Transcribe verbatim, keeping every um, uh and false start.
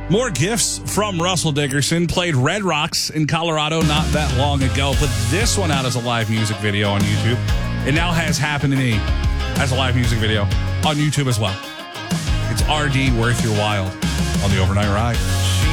More gifts from Russell Dickerson. Played Red Rocks in Colorado not that long ago. Put this one out as a live music video on YouTube. It now has Happened to Me as a live music video on YouTube as well. It's R D Worth Your While on the Overnight Ride.